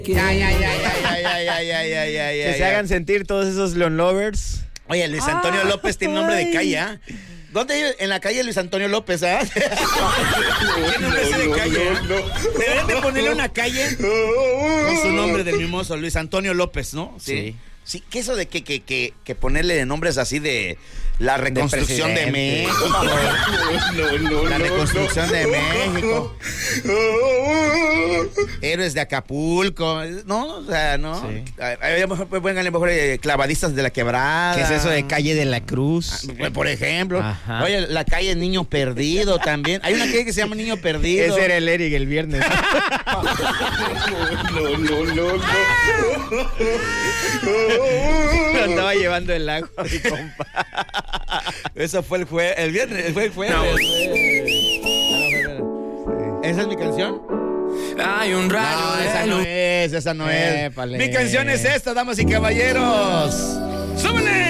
Que se hagan sentir todos esos Leon Lovers. Oye, Luis Antonio López tiene nombre de calle, ¿ah? ¿Dónde vive? En la calle Luis Antonio López, ¿ah? ¿Qué nombre ese de calle? Deberían de ponerle una calle con su nombre del mimoso, Luis Antonio López, ¿no? Sí. Sí, que eso de que ponerle nombres así de la reconstrucción de México. La reconstrucción de México. Héroes de Acapulco. No, o sea, no. Sí. A lo mejor clavadistas de la quebrada. ¿Qué es eso de calle de la Cruz? Por ejemplo. Ajá. Oye, la calle Niño Perdido también. Hay una calle que se llama Niño Perdido. Ese era el Eric el viernes. Lo andaba llevando el agua, mi compa. Eso fue el jueves. El viernes, fue el jueves. No. ¿Esa es mi canción? Hay un rayo No, de esa no luz. es, esa no es. Épale. Mi canción es esta, damas y caballeros. ¡Súbele!